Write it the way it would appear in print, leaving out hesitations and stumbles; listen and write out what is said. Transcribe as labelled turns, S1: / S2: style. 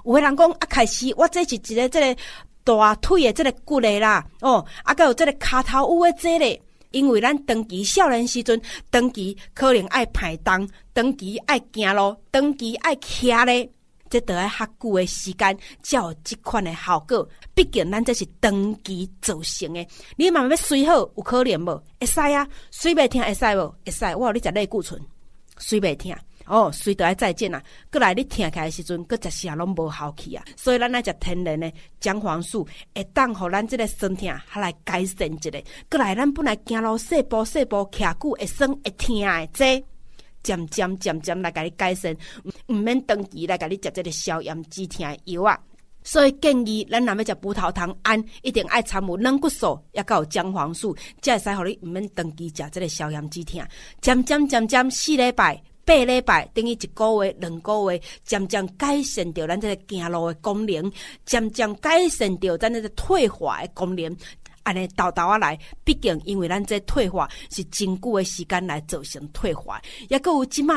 S1: 有的人讲开始我这是一个这个大腿的这个骨的啦，还有这个骹头有的这个，因为咱长期少年时阵，长期可能爱排动，长期爱行路，长期爱徛咧。这都要较久的时间，才有这款的效果。毕竟咱这是长期造成的。你慢慢要睡好，有可能无？会使啊，睡袂听会使无？会使。我有你食类固醇，睡袂听。睡都要再见啊！过来你听起来的时阵，搁食啥拢无效气啊！所以咱来食天然的姜黄素，会当互咱这个酸痛还来改善一下。过来咱本来走路细步徛久会酸会痛的这。渐渐来甲你改善，唔免长期来甲你食这个消炎止痛的药啊。所以建议咱若要食葡萄糖胺，一定爱掺有软骨素，也有姜黄素，才会使互你唔免长期食这个消炎止痛。渐4礼拜、8礼拜，等于1个月、2个月，渐渐改善掉咱这个行路的功能，渐渐改善掉咱这个退化的功能。安尼豆豆啊来，毕竟因为咱这退化是真久的时间来造成退化，也搁有即马